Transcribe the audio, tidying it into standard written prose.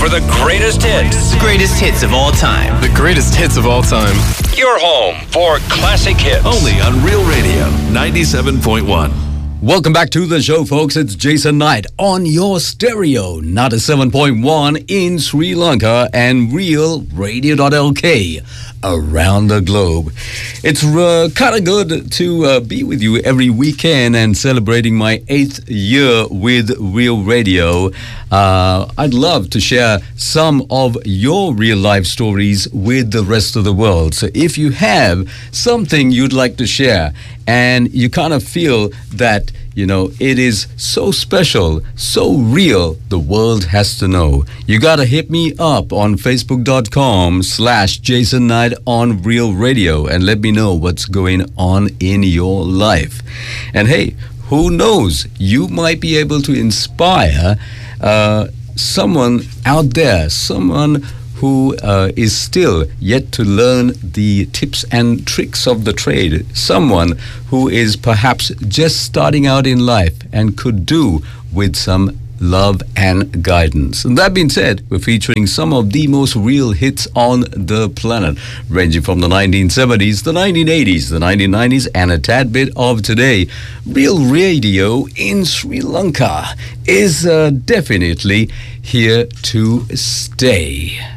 for the greatest hits. The greatest hits of all time. The greatest hits of all time. Your home for classic hits. Only on Real Radio 97.1. Welcome back to the show, folks. It's Jason Knight on your stereo, 97.1 in Sri Lanka and realradio.lk around the globe. It's kind of good to be with you every weekend and celebrating my 8th year with Real Radio. I'd love to share some of your real life stories with the rest of the world. So if you have something you'd like to share and you kind of feel that, you know, it is so special, so real, the world has to know, you got to hit me up on facebook.com/Jason Knight on Real Radio and let me know what's going on in your life. And hey, who knows? You might be able to inspire someone out there, someone who is still yet to learn the tips and tricks of the trade, someone who is perhaps just starting out in life and could do with some love and guidance. And that being said, we're featuring some of the most real hits on the planet, ranging from the 1970s, the 1980s, the 1990s, and a tad bit of today. Real Radio in Sri Lanka is definitely here to stay.